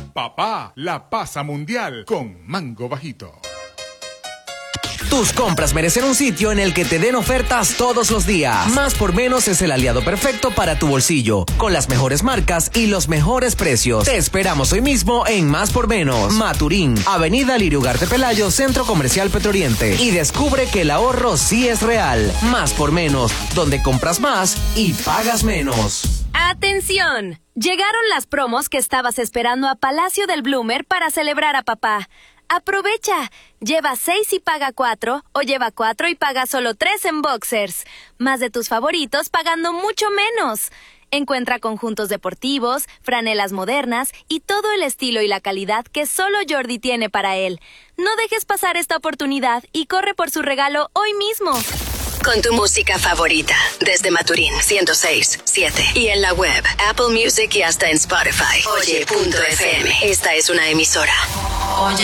Papá la pasa mundial con Mango Bajito. Tus compras merecen un sitio en el que te den ofertas todos los días. Más por Menos es el aliado perfecto para tu bolsillo, con las mejores marcas y los mejores precios. Te esperamos hoy mismo en Más por Menos, Maturín, Avenida Lirio Ugarte Pelayo, Centro Comercial Petroriente. Y descubre que el ahorro sí es real. Más por Menos, donde compras más y pagas menos. ¡Atención! Llegaron las promos que estabas esperando a Palacio del Bloomer para celebrar a papá. ¡Aprovecha! Lleva 6 y paga 4, o lleva 4 y paga solo 3 en boxers. Más de tus favoritos pagando mucho menos. Encuentra conjuntos deportivos, franelas modernas y todo el estilo y la calidad que solo Jordi tiene para él. No dejes pasar esta oportunidad y corre por su regalo hoy mismo. Con tu música favorita, desde Maturín 106.7 y en la web, Apple Music y hasta en Spotify. Oye.fm. Esta es una emisora.